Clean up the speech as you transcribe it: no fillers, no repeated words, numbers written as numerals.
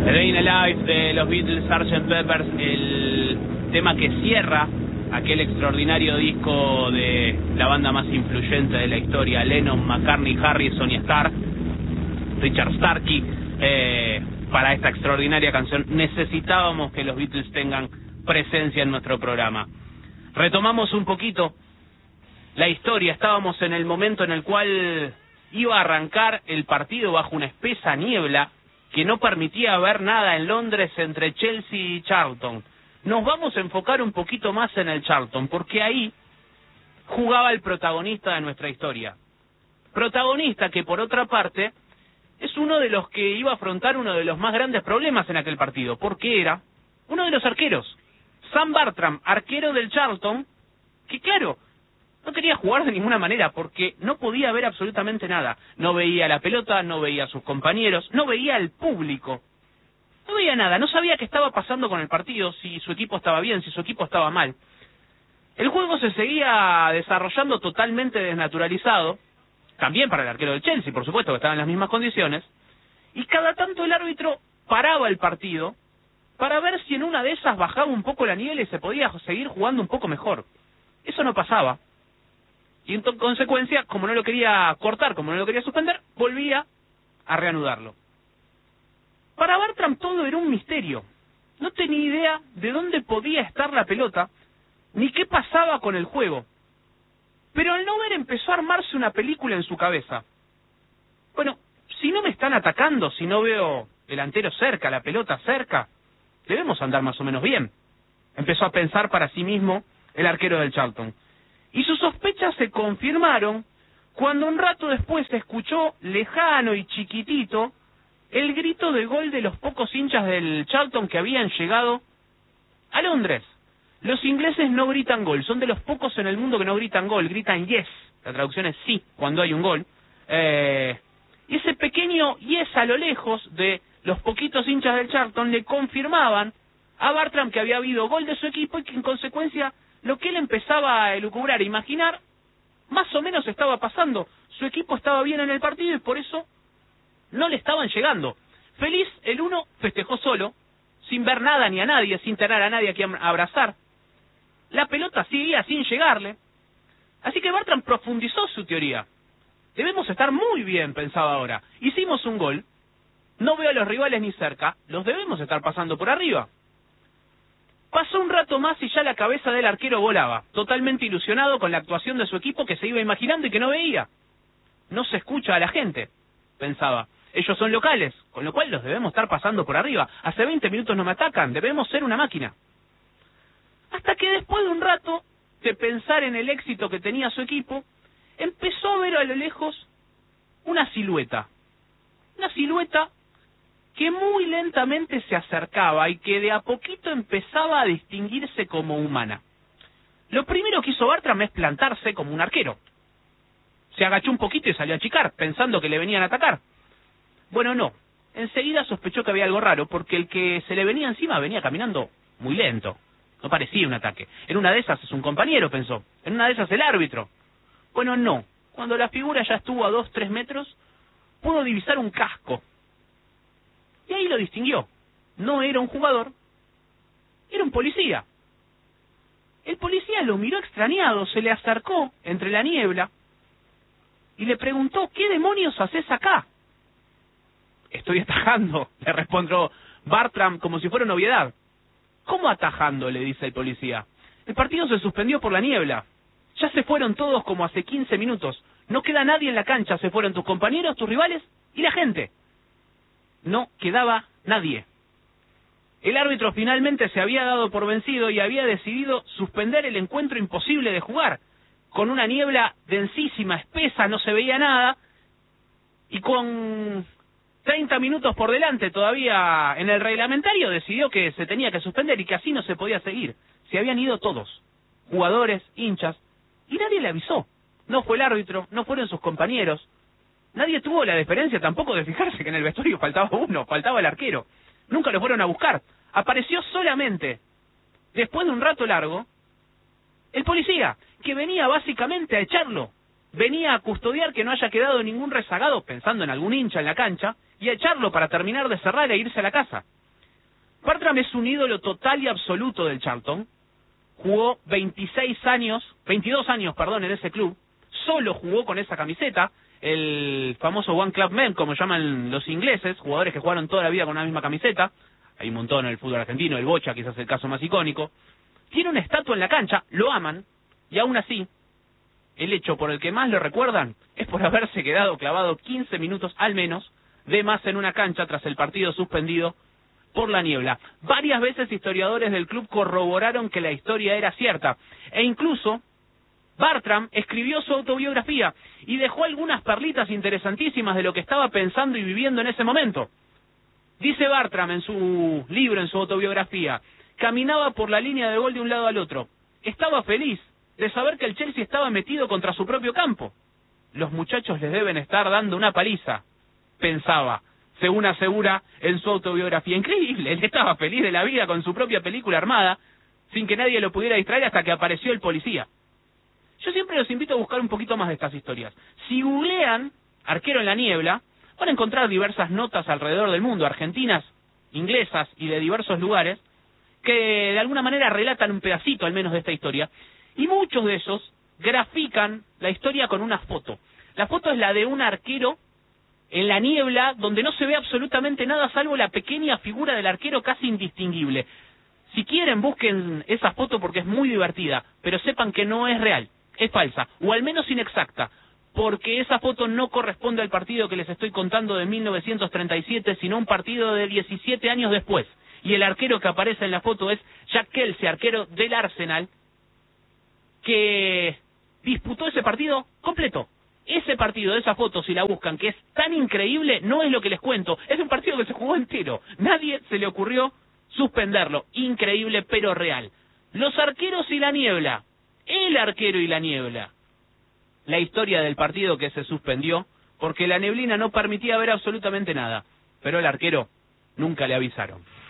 Day in the Life de los Beatles, Sgt. Peppers, el tema que cierra aquel extraordinario disco de la banda más influyente de la historia, Lennon, McCartney, Harrison y Richard Starkey. Para esta extraordinaria canción necesitábamos que los Beatles tengan presencia en nuestro programa. Retomamos un poquito la historia. Estábamos en el momento en el cual iba a arrancar el partido bajo una espesa niebla que no permitía ver nada en Londres entre Chelsea y Charlton. Nos vamos a enfocar un poquito más en el Charlton, porque ahí jugaba el protagonista de nuestra historia. Protagonista que, por otra parte, es uno de los que iba a afrontar uno de los más grandes problemas en aquel partido, porque era uno de los arqueros. Sam Bartram, arquero del Charlton, que claro, no quería jugar de ninguna manera porque no podía ver absolutamente nada. No veía la pelota, no veía a sus compañeros, no veía al público. No veía nada, no sabía qué estaba pasando con el partido, si su equipo estaba bien, si su equipo estaba mal. El juego se seguía desarrollando totalmente desnaturalizado, también para el arquero del Chelsea, por supuesto, que estaba en las mismas condiciones, y cada tanto el árbitro paraba el partido para ver si en una de esas bajaba un poco la niebla y se podía seguir jugando un poco mejor. Eso no pasaba. Y en consecuencia, como no lo quería cortar, como no lo quería suspender, volvía a reanudarlo. Para Bartram todo era un misterio. No tenía idea de dónde podía estar la pelota, ni qué pasaba con el juego. Pero al no ver empezó a armarse una película en su cabeza. Bueno, si no me están atacando, si no veo el delantero cerca, la pelota cerca, debemos andar más o menos bien. Empezó a pensar para sí mismo el arquero del Charlton. Y sus sospechas se confirmaron cuando un rato después se escuchó, lejano y chiquitito, el grito de gol de los pocos hinchas del Charlton que habían llegado a Londres. Los ingleses no gritan gol, son de los pocos en el mundo que no gritan gol, gritan yes. La traducción es sí, cuando hay un gol. Y ese pequeño yes a lo lejos de los poquitos hinchas del Charlton le confirmaban a Bartram que había habido gol de su equipo y que en consecuencia lo que él empezaba a elucubrar, a imaginar, más o menos estaba pasando. Su equipo estaba bien en el partido y por eso no le estaban llegando. Feliz, el uno festejó solo, sin ver nada ni a nadie, sin tener a nadie a quien abrazar. La pelota seguía sin llegarle. Así que Bartram profundizó su teoría. Debemos estar muy bien, pensaba ahora. Hicimos un gol, no veo a los rivales ni cerca, los debemos estar pasando por arriba. Pasó un rato más y ya la cabeza del arquero volaba, totalmente ilusionado con la actuación de su equipo que se iba imaginando y que no veía. No se escucha a la gente, pensaba. Ellos son locales, con lo cual los debemos estar pasando por arriba. Hace 20 minutos no me atacan, debemos ser una máquina. Hasta que después de un rato de pensar en el éxito que tenía su equipo, empezó a ver a lo lejos una silueta. Una silueta que muy lentamente se acercaba y que de a poquito empezaba a distinguirse como humana. Lo primero que hizo Bartram es plantarse como un arquero. Se agachó un poquito y salió a achicar, pensando que le venían a atacar. Bueno, no. Enseguida sospechó que había algo raro, porque el que se le venía encima venía caminando muy lento. No parecía un ataque. En una de esas es un compañero, pensó. En una de esas el árbitro. Bueno, no. Cuando la figura ya estuvo a 2-3 metros, pudo divisar un casco. Y ahí lo distinguió. No era un jugador, era un policía. El policía lo miró extrañado, se le acercó entre la niebla y le preguntó, ¿qué demonios haces acá? Estoy atajando, le respondió Bartram como si fuera una obviedad. ¿Cómo atajando?, le dice el policía. El partido se suspendió por la niebla. Ya se fueron todos como hace 15 minutos. No queda nadie en la cancha, se fueron tus compañeros, tus rivales y la gente. No quedaba nadie. El árbitro finalmente se había dado por vencido y había decidido suspender el encuentro imposible de jugar. Con una niebla densísima, espesa, no se veía nada, y con 30 minutos por delante todavía en el reglamentario decidió que se tenía que suspender y que así no se podía seguir. Se habían ido todos, jugadores, hinchas, y nadie le avisó. No fue el árbitro, no fueron sus compañeros. Nadie tuvo la deferencia tampoco de fijarse que en el vestuario faltaba uno, faltaba el arquero. Nunca lo fueron a buscar. Apareció solamente, después de un rato largo, el policía, que venía básicamente a echarlo. Venía a custodiar que no haya quedado ningún rezagado, pensando en algún hincha en la cancha, y a echarlo para terminar de cerrar e irse a la casa. Bartram es un ídolo total y absoluto del Charlton. Jugó 22 años, en ese club. Solo jugó con esa camiseta, el famoso One Club Man, como llaman los ingleses, jugadores que jugaron toda la vida con la misma camiseta. Hay un montón en el fútbol argentino, el Bocha quizás el caso más icónico. Tiene una estatua en la cancha, lo aman, y aún así, el hecho por el que más lo recuerdan es por haberse quedado clavado 15 minutos al menos de más en una cancha tras el partido suspendido por la niebla. Varias veces historiadores del club corroboraron que la historia era cierta, e incluso Bartram escribió su autobiografía y dejó algunas perlitas interesantísimas de lo que estaba pensando y viviendo en ese momento. Dice Bartram en su libro, en su autobiografía: caminaba por la línea de gol de un lado al otro. Estaba feliz de saber que el Chelsea estaba metido contra su propio campo. Los muchachos les deben estar dando una paliza, pensaba, según asegura en su autobiografía. Increíble, él estaba feliz de la vida con su propia película armada, sin que nadie lo pudiera distraer hasta que apareció el policía. Yo siempre los invito a buscar un poquito más de estas historias. Si googlean arquero en la niebla, van a encontrar diversas notas alrededor del mundo, argentinas, inglesas y de diversos lugares, que de alguna manera relatan un pedacito al menos de esta historia, y muchos de ellos grafican la historia con una foto. La foto es la de un arquero en la niebla, donde no se ve absolutamente nada salvo la pequeña figura del arquero casi indistinguible. Si quieren, busquen esa foto porque es muy divertida, pero sepan que no es real, es falsa, o al menos inexacta, porque esa foto no corresponde al partido que les estoy contando de 1937, sino un partido de 17 años después. Y el arquero que aparece en la foto es Jack Kelsey, arquero del Arsenal, que disputó ese partido completo. Ese partido de esa foto, si la buscan, que es tan increíble, no es lo que les cuento. Es un partido que se jugó entero. Nadie se le ocurrió suspenderlo. Increíble, pero real. Los arqueros y la niebla. El arquero y la niebla. La historia del partido que se suspendió porque la neblina no permitía ver absolutamente nada. Pero el arquero nunca le avisaron.